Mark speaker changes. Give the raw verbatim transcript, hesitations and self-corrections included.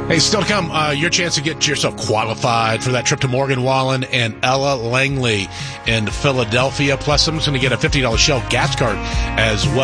Speaker 1: Hey, still to come, uh, your chance to get yourself qualified for that trip to Morgan Wallen and Ella Langley in Philadelphia. Plus, someone's going to get a fifty dollars Shell gas card as well.